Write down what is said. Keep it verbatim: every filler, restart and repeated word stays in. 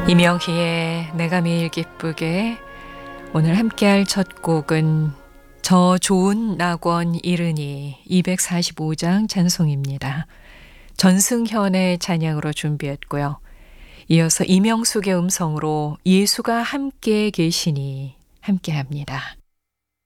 이명희의 내가 매일 기쁘게. 오늘 함께할 첫 곡은 저 좋은 낙원 이르니 이백사십오 장 찬송입니다. 전승현의 찬양으로 준비했고요. 이어서 이명숙의 음성으로 예수가 함께 계시니 함께합니다.